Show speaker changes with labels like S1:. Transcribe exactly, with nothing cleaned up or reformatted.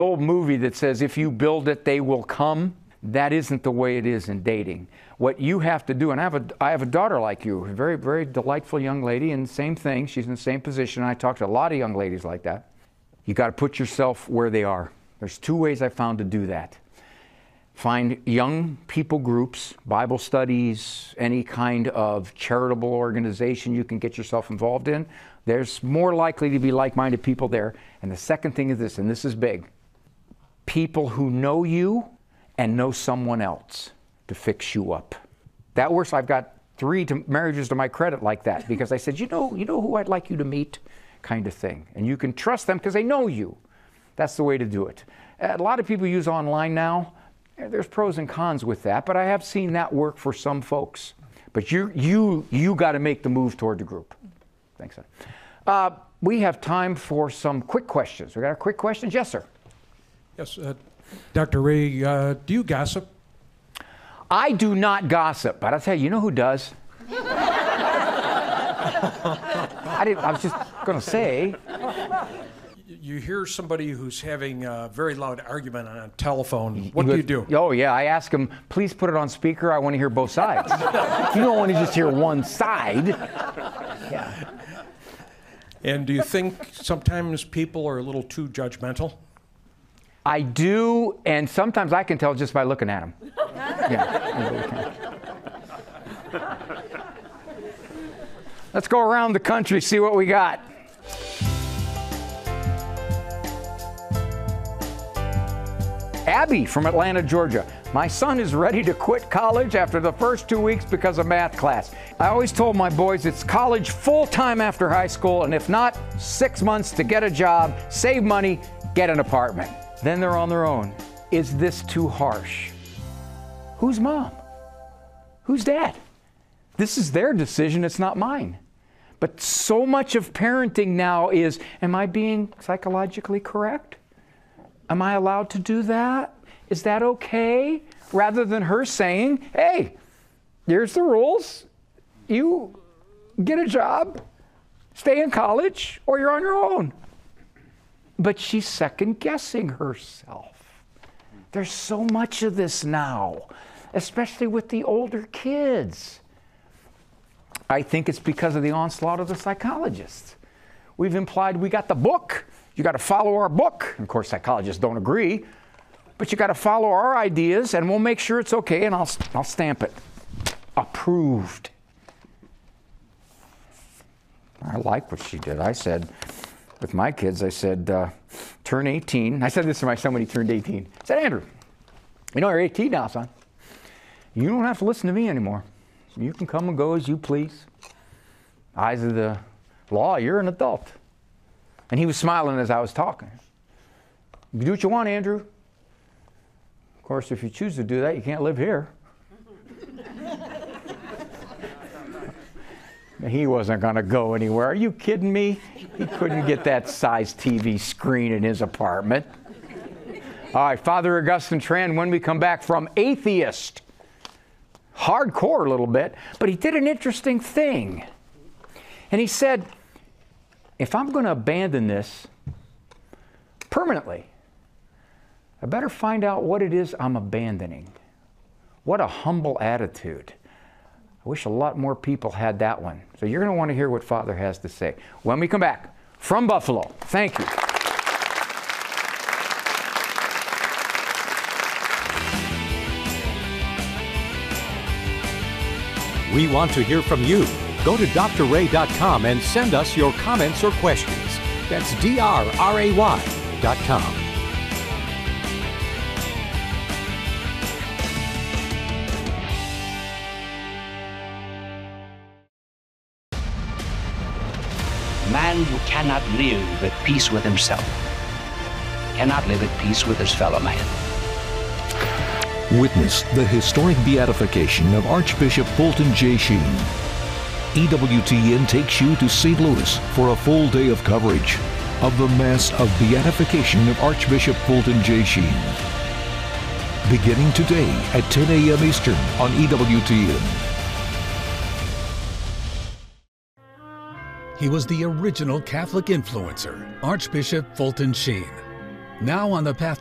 S1: Old movie that says, if you build it, they will come. That isn't the way it is in dating. What you have to do, and I have a, I have a daughter like you, a very, very delightful young lady, and same thing, she's in the same position. I talk to a lot of young ladies like that. You got to put yourself where they are. There's two ways I found to do that. Find young people groups, Bible studies, any kind of charitable organization you can get yourself involved in. There's more likely to be like-minded people there. And the second thing is this, and this is big. People who know you and know someone else to fix you up. That works. I've got three to marriages to my credit like that, because I said, you know, you know who I'd like you to meet, kind of thing. And you can trust them because they know you. That's the way to do it. A lot of people use online now. There's pros and cons with that, but I have seen that work for some folks. But you, you, you got to make the move toward the group. Thanks, sir. Uh, we have time for some quick questions. We got a quick questions? Yes, sir.
S2: Yes, uh, Doctor Ray, uh, do you gossip?
S1: I do not gossip, but I'll tell you, you know who does? I didn't. I was just going to say.
S2: You hear somebody who's having a very loud argument on a telephone. What do you do?
S1: Oh, yeah. I ask them, please put it on speaker. I want to hear both sides. You don't want to just hear one side. Yeah.
S2: And do you think sometimes people are a little too judgmental?
S1: I do, and sometimes I can tell just by looking at them. Yeah. Let's go around the country, see what we got. Abby from Atlanta, Georgia. My son is ready to quit college after the first two weeks because of math class. I always told my boys it's college full-time after high school, and if not, six months to get a job, save money, get an apartment. Then they're on their own. Is this too harsh? Who's mom? Who's dad? This is their decision, it's not mine. But so much of parenting now is, am I being psychologically correct? Am I allowed to do that? Is that okay? Rather than her saying, hey, here's the rules. You get a job, stay in college, or you're on your own. But she's second-guessing herself. There's so much of this now, especially with the older kids. I think it's because of the onslaught of the psychologists. We've implied we got the book. You got to follow our book. Of course, psychologists don't agree, but you got to follow our ideas, and we'll make sure it's okay, and I'll, I'll stamp it. Approved. I like what she did. I said, with my kids, I said, uh, turn eighteen. I said this to my son when he turned eighteen. I said, Andrew, you know, you're eighteen now, son. You don't have to listen to me anymore. You can come and go as you please. Eyes of the law, you're an adult. And he was smiling as I was talking. You do what you want, Andrew. Of course, if you choose to do that, you can't live here. He wasn't going to go anywhere. Are you kidding me? He couldn't get that size T V screen in his apartment. All right, Father Augustine Tran, when we come back from atheist, hardcore a little bit, but he did an interesting thing. And he said, if I'm going to abandon this permanently, I better find out what it is I'm abandoning. What a humble attitude. I wish a lot more people had that one. So you're going to want to hear what Father has to say when we come back from Buffalo. Thank you.
S3: We want to hear from you. Go to D R ray dot com and send us your comments or questions. That's D R R A Y dot com.
S4: Man who cannot live at peace with himself cannot live at peace with his fellow man.
S5: Witness the historic beatification of Archbishop Fulton J. Sheen. E W T N takes you to Saint Louis for a full day of coverage of the Mass of Beatification of Archbishop Fulton J. Sheen. Beginning today at ten a m Eastern on E W T N.
S6: He was the original Catholic influencer, Archbishop Fulton Sheen. now on the path